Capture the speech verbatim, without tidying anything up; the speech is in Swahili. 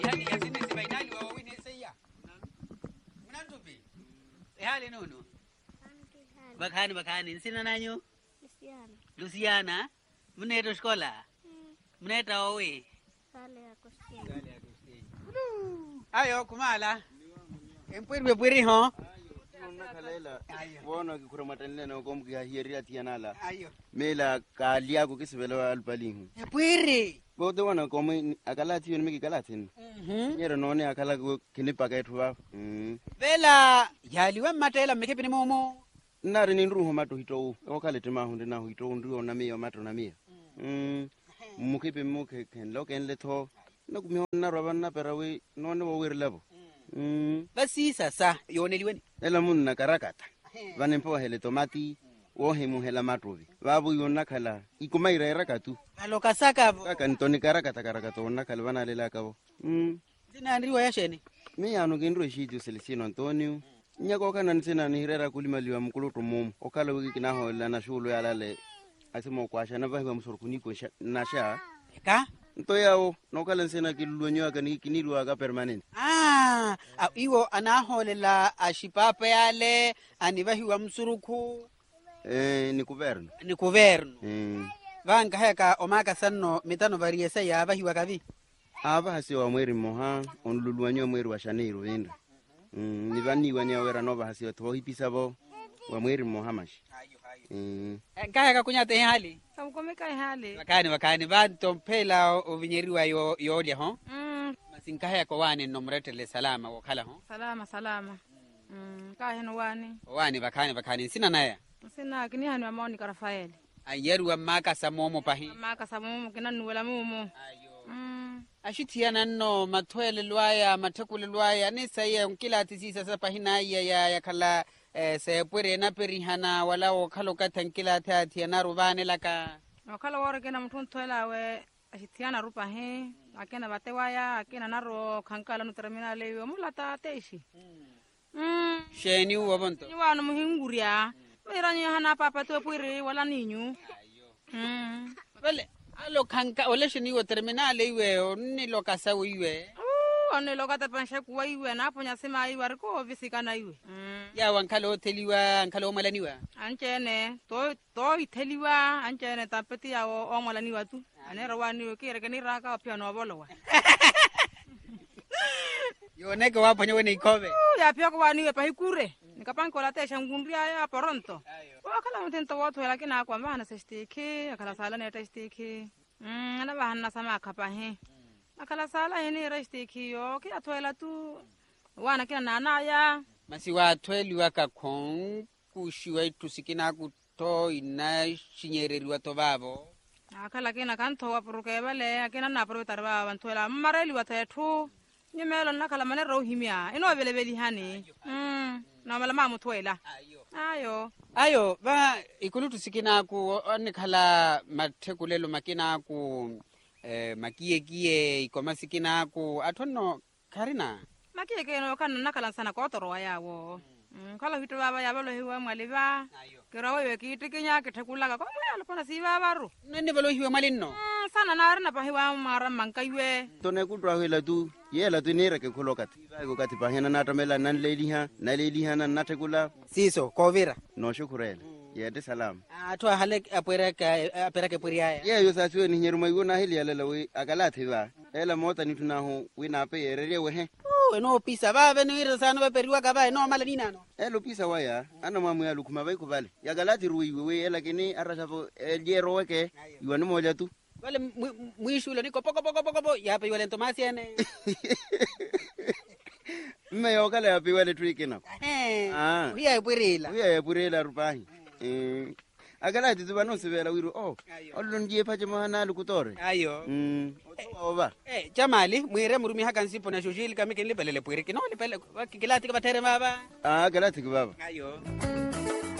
yani yasini sibainali wa wawine seya mnantupi ehali nono bakani bakani sina nanyo Luciana Luciana mneto skola mneta owe Sale Agustin Sale Agustin ayo kumala empwirwe pwiri ho Nakalela bona kikura matanile na komki hiria tianala ayo mela kalia ko kisibelo albalingu pwiri bodo wana komi akalati yoni miki kalatin mhm nyero none akala ko kinipa kaitwa mm bela yaliwa matela mekepini momo nare ni nruho mato hito okale tema hunde na hito ndio na miyo mato na miyo mm mukipe muke ken loken leto no kumyo na roba na perawe none wo wirlebo mm basi sasa yoneliweni ela munna karakata vanempo hele tomati wo hemu hela matovi babu yonna khala ikumaira erakatu aloka saka kaka ntoni karakata karakata onna khala bana lela kabo mm zina ndriwa yasheni mi anu gendro shijo Celestino Antonio nyako kana nsena ni hirera kulimaliwa mkuluto mum okala wiki kinaho la na shulo yalale asimo kwasha na vahiwa msorkuniko na sha ka nto yao nokala nsena kilulonyo aka ni kiniru aka permanent ah iwo anaholela ashipapa yale anivahiwa msuruku eh ni governo ni governo mm vanga heka omaka sanno mitano variesa ya vahiwa kavi aba hasi wa mweri moha onluluanyo mweri wa Janeiro wenda mm ni vani wanya wera nova hasi wa tohipisabo wa mweri moha mashi mm kaya kunyate hali Kamkomeka hali wakani wakani banto mpela ovinyeriwa yo yodia ho Mm masinkaya ko wani nomretele salama wakala ho salama salama Mm kaheno wani wani wakani wakani sina naye Sina kini hanu wa Monica Rafael ayeru maka samomo pahi Maka samumu kina nuwela mumu ayo Mm ashitiana no matwele lwaya matekule lwaya ni saye kila tisisa sasa pahina ya ya yakala eh, se pwere na perihana wala okalo katankila tati na rubane laka Wakala wore kena mtun toela we ashitiana rupa he akena batewaya akena naro kankala no terminale yo mulata teishi Mm sheni wabonto Ni wanu muhinguria Miranyo hana papa tu pwiri wala ninyu Mm vale alo kanka ole sheni wo terminale iwe ni lokasa iwe Uh, ane lokata pansha kuwa iwe na hapo nyasema iwe ariko visikana iwe. Mm. ya wankalo teliwa ankalo malaniwa Anchene to to iteliwa anchene tapeti ya o, o malaniwa tu. Ane rawani kire kani raka pia no bolowa. yone ko wapo nyone ikobe Uh, ya pia kwa niwe pa hikure. Nikapanko la tesha ngundria ya poronto. Wakala mtento watu lakini akwa mbana sestiki akala sala ne testiki. Mm, ana bahana sama kapa he. Akala sala hene restiki yo kia toela tu. Wana kina nanaya. masi wa tweliwa ka kon kushiwa tusikina kuto ina shinyereriwa to babo Akala kina kanto wapuruke bale akina na puru tarba bantuela mareli watetu nyemelo nakala mane rohimia ino bele beli hani mm na mala mamu twela ayo ayo ba ikulu tusikina ku onikhala mathekulelo makina ku eh makie kie ikomasikina ku atonno karina makie keno kana nakala sana ko toro yawo mm kala hitu baba yabalo hiwa mwaliba kira wewe kitikinya kitakulaga ko mwalo kona si baba ru nene balo hiwa malinno mm sana na arna pa hiwa mara mankaiwe tone kutwa hela tu yela tu nera ke kolokati ko kati pahena na tamela nan leliha na leliha nan natekula siso kovira no shukurela yede salam atwa hale apwera ka apera ke puria ye yo sasiwe ni nyeruma yuna hili yalela we agalati ba ela mota ni tunaho we na pe yerere we he oh no pisa ba venira sana ba periwa ka ba no malanina no elo pisa waya ana mamu ya lukuma bai kubale ya galati ruwi we ela kini arasafo eljero weke yuani moja tu wale mwishulo niko poko poko poko ya pe wale tomasi ene mme yo kala ya pe wale trikina eh ah uya purila uya ya purela rupahi eh agalati zubano sibela wiru oh olon die paje mahana lukutore ayo mm oba eh jamali mwire murumi haka nsipo na shoshili kama kinle pelele pwire kino le pele kikilati ka batere baba ah galati baba ayo